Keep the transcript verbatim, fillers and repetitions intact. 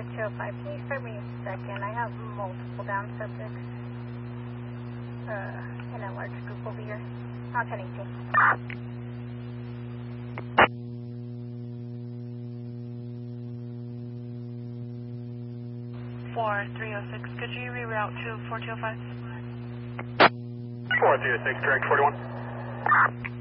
two oh five, can you start me a second? I have multiple down subjects uh, in a large group over here. On ten eighteen. four three oh six, could you reroute to four two oh five? four three oh six, correct, forty-one.